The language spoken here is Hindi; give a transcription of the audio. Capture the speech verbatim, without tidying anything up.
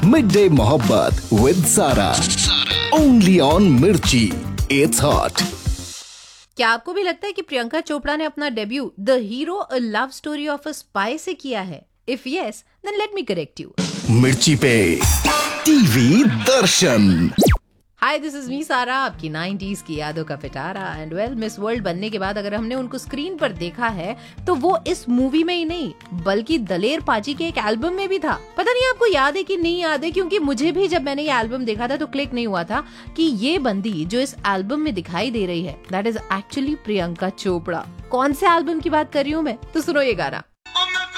मिड डे मोहब्बत विद सारा, ओनली ऑन मिर्ची, इट्स हॉट। क्या आपको भी लगता है कि प्रियंका चोपड़ा ने अपना debut the hero a love story of a spy से किया है? If yes, then let me correct you. मिर्ची पे TV Darshan. Hi, this is me सारा, आपकी नाइंटीज़ की यादों का पिटारा। एंड वेल, मिस वर्ल्ड बनने के बाद अगर हमने उनको स्क्रीन पर देखा है तो वो इस मूवी में ही नहीं बल्कि दलेर पाजी के एक एल्बम में भी था। पता नहीं आपको याद है कि नहीं याद है, क्योंकि मुझे भी जब मैंने ये एल्बम देखा था तो क्लिक नहीं हुआ था कि ये बंदी जो इस एल्बम में दिखाई दे रही है that is actually Priyanka Chopra. कौन से एल्बम की बात कर रही हूँ मैं? तो सुनो ये गाना।